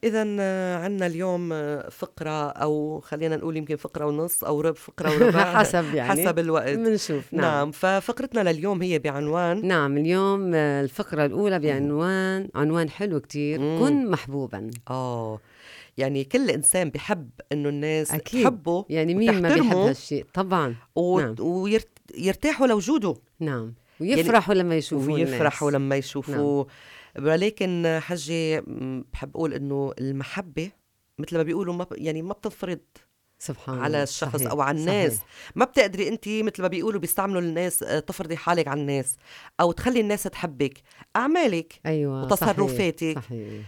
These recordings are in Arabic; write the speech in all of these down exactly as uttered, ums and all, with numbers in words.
إذا عنا اليوم آه، فقرة، أو خلينا نقول يمكن فقرة ونص أو رب فقرة وربع حسب يعني حسب الوقت. منشوف. نعم. نعم، ففقرتنا لليوم هي بعنوان نعم اليوم آه، الفقرة الأولى بعنوان عنوان حلو كتير، مم. كن محبوبا. آه يعني كل إنسان بحب إنه الناس أكيد، تحبه يعني مين ما بيحب وتحترمه هالشيء طبعا. نعم. ويرتاحوا لو وجوده، نعم يعني ويفرحوا لما يشوفوا ويفرحوا الناس. لما نعم. يشوفوه. ولكن حجي م، بحب أقول إنه المحبة مثل ما بيقولوا ما ب- يعني ما بتنفرض سبحان على الله. الشخص صحيح أو على الناس. صحيح. ما بتقدري أنت مثل ما بيقولوا بيستعملوا الناس آه، تفرضي حالك على الناس أو تخلي الناس تحبك. أعمالك أيوة صحيح وتصرفاتك صحيح.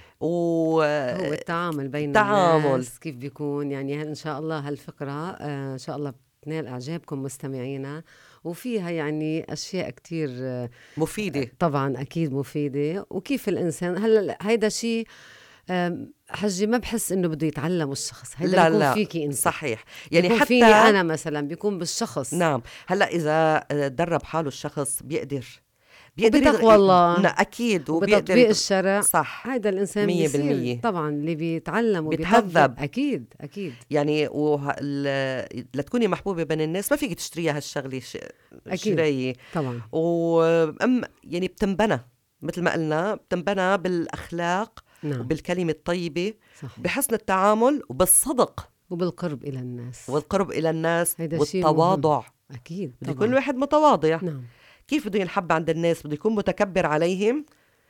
هو والتعامل. التعامل بين الناس كيف بيكون، يعني إن شاء الله هالفقرة آه إن شاء الله بتنال إعجابكم مستمعينا، وفيها يعني أشياء كتير آه مفيدة. طبعا أكيد مفيدة. وكيف الإنسان هلا هيدا شيء آم، حجي ما بحس إنه بده يتعلم الشخص، هيدا لا بيكون لا فيكي أنت، صحيح، يعني بيكون فيني حتى أنا مثلا، بيكون بالشخص. نعم. هلا إذا آه، درب حاله الشخص بيقدر بيقدر وبتقوى يغ... ن- الله أكيد وبيقدر وبتطبيق يت... الشرع صح. هيدا الإنسان مية بيصير بالمية طبعا اللي بيتعلم وبيطبق. بتهذب. أكيد أكيد يعني وه... ل... لتكوني محبوبة بين الناس ما فيك تشتريها هالشغلة ش... أكيد شراية. طبعا. وأم يعني بتنبنى مثل ما قلنا، بتنبنى بالأخلاق نعم وبالكلمة الطيبة، صحيح. بحسن التعامل وبالصدق وبالقرب إلى الناس، والقرب إلى الناس هيدا شيء مهم. والتواضع. أكيد بده يكون طبعا. الواحد متواضع. نعم كيف بده ينحب عند الناس؟ بده يكون متكبر عليهم؟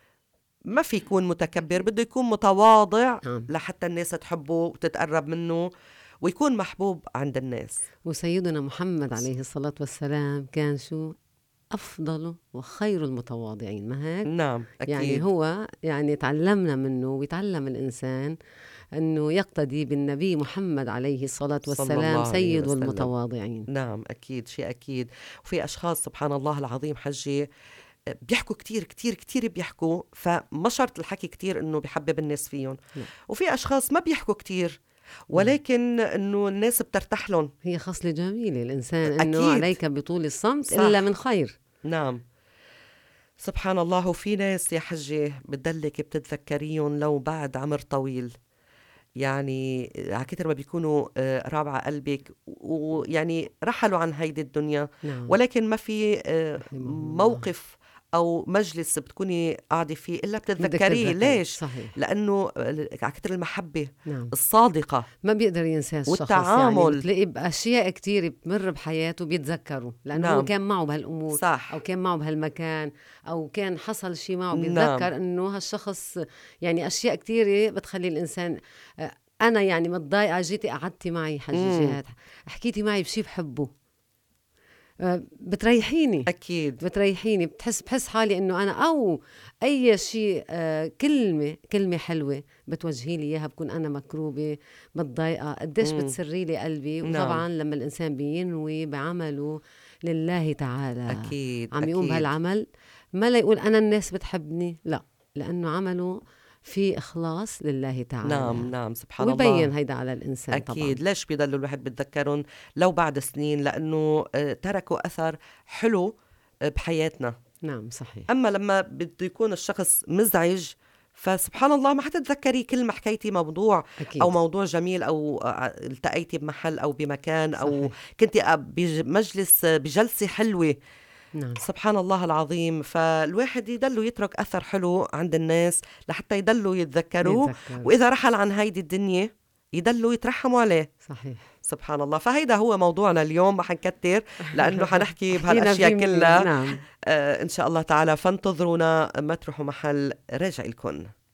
ما في يكون متكبر، بده يكون متواضع نعم. لحتى الناس تحبه وتتقرب منه ويكون محبوب عند الناس. وسيدنا محمد عليه الصلاة والسلام كان شو؟ أفضل وخير المتواضعين، ما هيك؟ نعم يعني أكيد. هو يعني تعلمنا منه، ويتعلم الإنسان أنه يقتدي بالنبي محمد عليه الصلاة صلى والسلام الله عليه سيد وسلم. المتواضعين. نعم أكيد، شيء أكيد. وفي أشخاص سبحان الله العظيم حجي بيحكوا كتير كتير كتير بيحكوا، فما شرط الحكي كتير إنه بيحبب الناس فيهم. نعم. وفي أشخاص ما بيحكوا كتير ولكن إنه الناس بترتاح لهم. هي خصلة جميلة الإنسان، أنه أكيد. عليك بطول الصمت صح. إلا من خير. نعم سبحان الله. وفي ناس يا حجي بتدلك بتتذكريهم لو بعد عمر طويل، يعني على كتر ما بيكونوا آه، رابعة قلبك، ويعني رحلوا عن هيدي الدنيا نعم ولكن ما في آه، رحمه الله. موقف أو مجلس بتكوني قاعدة فيه إلا بدك بتتذكريه. تتذكري. ليش؟ صحيح. لأنه آه، على كتر المحبة نعم الصادقة ما بيقدر ينسى الشخص، يعني والتعامل. بتلاقي بأشياء كتير بتمر بحياته بيتذكروا، لأنه هو نعم كان معه بهالأمور، صح. أو كان معه بهالمكان، أو كان حصل شيء معه نعم بيتذكر إنه هالشخص. يعني أشياء كتيرة بتخلي الإنسان آه، أنا يعني متضايقة جيتي قعدتي معي حجي مم. جهاد، حكيتي معي بشي بحبه، آه، بتريحيني أكيد. بتريحيني بتحس بحس حالي انه انا او اي شيء آه كلمه كلمه حلوه بتوجهي لي اياها بكون انا مكروبه متضايقه قديش مم. بتسري لي قلبي. نعم وطبعا لما الانسان بينوي بعمله لله تعالى، أكيد عم يقوم أكيد. بهالعمل، ما لا يقول انا الناس بتحبني، لا، لانه عمله في إخلاص لله تعالى. نعم نعم سبحان ويبين الله. هيدا على الإنسان أكيد. طبعا. ليش بيضل الواحد بتذكرهم لو بعد سنين؟ لأنه آه، تركوا أثر حلو آه، بحياتنا. نعم صحيح. أما لما بده يكون الشخص مزعج فسبحان الله ما حتتذكري كل ما حكيتي موضوع أكيد. أو موضوع جميل أو آه، التقيتي بمحل أو بمكان أو صحيح. كنتي آه، بمجلس آه، بجلسة حلوة. نعم سبحان الله العظيم. فالواحد يدلوا يترك أثر حلو عند الناس لحتى يدلوا يتذكروه، يتذكر. وإذا رحل عن هيدي الدنيا يدلوا يترحموا عليه. صحيح. سبحان الله. فهيدا هو موضوعنا اليوم، ما حنكتر لأنه حنحكي حكينا بهالأشياء فيه من- كلها. نعم آه إن شاء الله تعالى، فانتظرونا ما تروحوا محل، راجع لكم.